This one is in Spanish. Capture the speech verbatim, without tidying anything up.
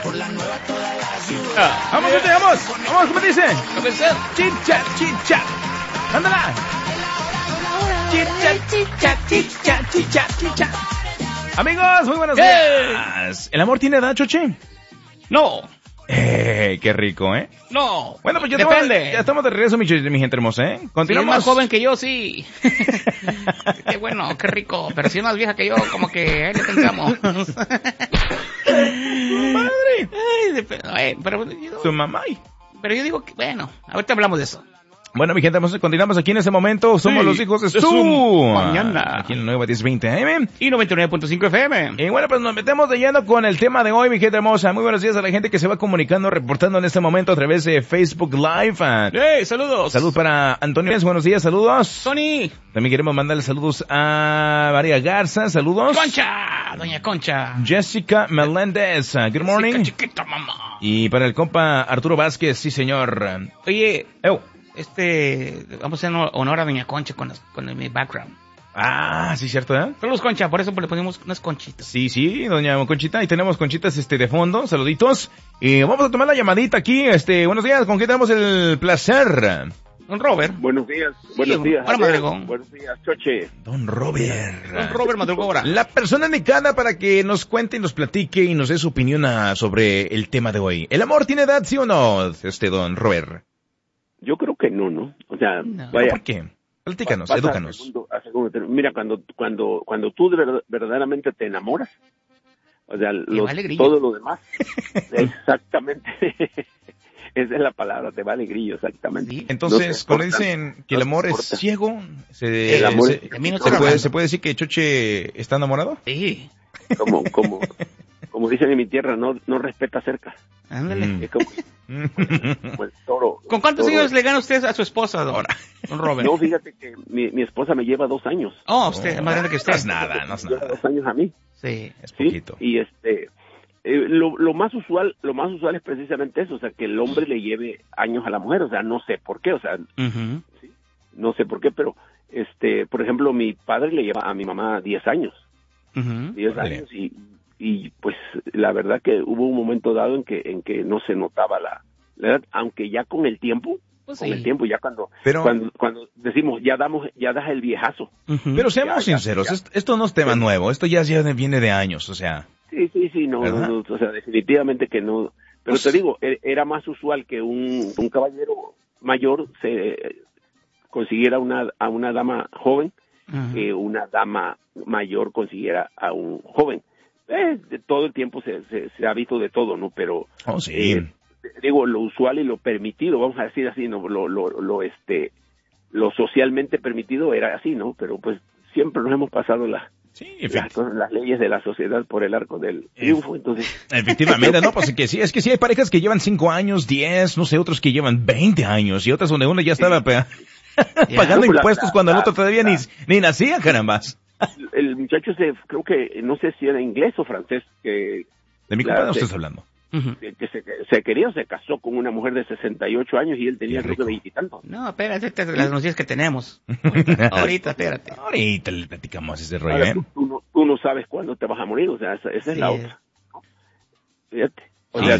Ah, vamos, gente, vamos. Vamos, ¿cómo dice? Comenzar. Chicha, chicha. Ándala. Chicha, chicha, chicha, chicha, chicha. Amigos, muy buenos días. ¿El amor tiene edad, Choche? No. Eh, qué rico, ¿eh? No. Bueno, pues ya Depende. estamos, ya estamos de regreso, mi, mi gente hermosa, ¿eh? Si Continuamos. es más joven que yo, sí. Qué bueno, qué rico. Pero si es más vieja que yo, como que ahí le pensamos. Madre. Ay, dep- ay, pero, yo, Su mamá. pero yo digo que, bueno, ahorita hablamos de eso. Bueno, mi gente, vamos- continuamos aquí en este momento. Somos Sí, los hijos de de su su mañana. Aquí en la nueva diez veinte A M. Y noventa y nueve punto cinco F M. Y bueno, pues nos metemos de lleno con el tema de hoy, mi gente hermosa. Muy buenos días a la gente que se va comunicando, reportando en este momento a través de Facebook Live. Ah, ¡Hey, saludos! Salud para Antonio. Buenos días, saludos. Tony. También queremos mandarle saludos a María Garza, saludos. Concha, doña Concha. Jessica Meléndez, uh, good morning. Chica, chiquita, mamá. Y para el compa Arturo Vázquez, sí señor. Oye, Oh. este, vamos a hacer honor a doña Concha con, las- con el- mi background. Ah, sí, cierto, ¿eh? Saludos, Concha, por eso le ponemos unas conchitas. Sí, sí, doña Conchita, y tenemos conchitas este de fondo, saluditos. Y vamos a tomar la llamadita aquí, este, buenos días, ¿con quién tenemos el placer? Don Robert. Buenos días, buenos días. hola, Adrián. Madrigón. Buenos días, Choche. Don Robert. Don Robert madrugó ahora. La persona indicada para que nos cuente y nos platique y nos dé su opinión a- sobre el tema de hoy. ¿El amor tiene edad, sí o no, este don Robert? Yo creo que no, ¿no? O sea, No. vaya. ¿Por qué? Platícanos, pasa a edúcanos. segundo- a segundo término. Mira, cuando cuando cuando tú de verdad- verdaderamente te enamoras, o sea, lo- vale grillo. todo lo demás, exactamente, esa es la palabra, te vale grillo, exactamente. Sí. Entonces, No te cuando importa, dicen que el no te amor es importa. ciego, se, El amor se, es- A mí no se se me puede, manda. ¿se puede decir que Choche está enamorado? Sí, Como como como dicen en mi tierra, no no respeta cerca. ándale. Mm. Es como, como el toro. ¿Con cuántos toro. años le gana usted a su esposa, don, don Robert? No, fíjate que mi, mi esposa me lleva dos años. Oh, usted es más grande que No usted. es nada, no es Me lleva nada. dos años a mí. Sí. Es Sí, poquito. y este eh, lo, lo más usual lo más usual es precisamente eso, o sea, que el hombre le lleve años a la mujer, o sea, no sé por qué, o sea, Ujú. no sé por qué, pero este, por ejemplo, mi padre le lleva a mi mamá diez años, Ujú. diez Órale. años y y pues la verdad que hubo un momento dado en que en que no se notaba la, la edad, aunque ya con el tiempo, Pues con sí. el tiempo ya cuando Pero- cuando cuando decimos ya damos ya das el viejazo. Ujú. Pero seamos Ya, ya, sinceros, ya. Esto, esto no es tema nuevo, esto ya, ya viene de años, o sea. Sí, sí, sí, no, ¿Verdad? no, no, o sea, definitivamente que no. Pero Pues- te digo, e- era más usual que un, un caballero mayor se eh, consiguiera una, a una dama joven Ujú. que una dama mayor consiguiera a un joven. Eh, de todo el tiempo se, se, se ha visto de todo, ¿no? Pero, Oh, sí. eh, digo, lo usual y lo permitido, vamos a decir así, ¿no? Lo, lo, lo, este, lo socialmente permitido era así, ¿no? Pero pues siempre nos hemos pasado la, Sí, las, efect- cosas- las leyes de la sociedad por el arco del triunfo, entonces efectivamente, no, pues que sí, es que sí hay parejas que llevan cinco años, diez, no sé, otros que llevan veinte años y otras donde uno ya estaba pe- pagando No, pues la- impuestos la- cuando el la- otro todavía ni, la- ni nacía, carambas. el muchacho se, creo que, no sé si era inglés o francés, que, De mi La- compadre no sí. estás hablando. Ujú. que, que se, se quería o se casó con una mujer de sesenta y ocho años y él tenía Qué creo que rico. veintitantos. No, espérate, estas son las noticias que tenemos. Ahorita, espérate. Ahorita le platicamos ese rollo, Ahora, ¿eh? tú, tú no, tú no sabes cuándo te vas a morir, o sea, esa, esa es la Sí. otra. ¿no? Fíjate. O sea,